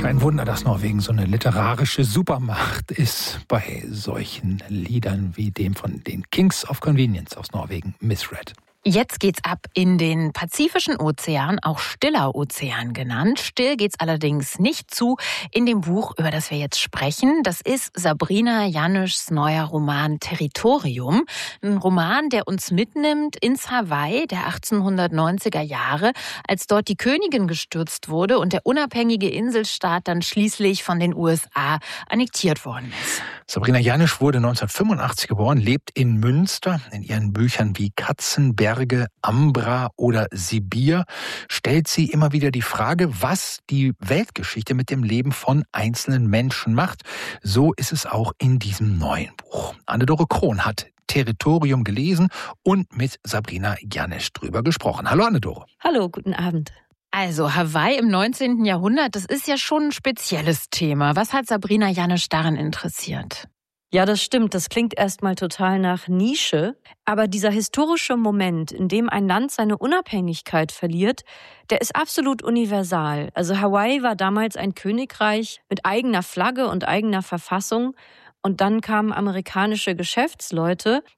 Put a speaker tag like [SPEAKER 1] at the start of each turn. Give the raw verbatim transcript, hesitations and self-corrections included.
[SPEAKER 1] Kein Wunder, dass Norwegen so eine literarische Supermacht ist bei solchen Liedern wie dem von den Kings of Convenience aus Norwegen, Misread.
[SPEAKER 2] Jetzt geht's ab in den Pazifischen Ozean, auch Stiller Ozean genannt. Still geht's allerdings nicht zu in dem Buch, über das wir jetzt sprechen. Das ist Sabrina Januschs neuer Roman Territorium. Ein Roman, der uns mitnimmt ins Hawaii der achtzehnhundertneunziger Jahre, als dort die Königin gestürzt wurde und der unabhängige Inselstaat dann schließlich von den U S A annektiert worden ist.
[SPEAKER 1] Sabrina Janusch wurde neunzehnhundertfünfundachtzig geboren, lebt in Münster. In ihren Büchern wie Katzenberge, Ambra oder Sibir stellt sie immer wieder die Frage, was die Weltgeschichte mit dem Leben von einzelnen Menschen macht. So ist es auch in diesem neuen Buch. Anne-Dore Krohn hat Territorium gelesen und mit Sabrina Janusch drüber gesprochen. Hallo Anne-Dore.
[SPEAKER 3] Hallo, guten Abend.
[SPEAKER 2] Also Hawaii im neunzehnten Jahrhundert, das ist ja schon ein spezielles Thema. Was hat Sabrina Janusch daran interessiert?
[SPEAKER 3] Ja, das stimmt. Das klingt erstmal total nach Nische. Aber dieser historische Moment, in dem ein Land seine Unabhängigkeit verliert, der ist absolut universal. Also Hawaii war damals ein Königreich mit eigener Flagge und eigener Verfassung. Und dann kamen amerikanische Geschäftsleute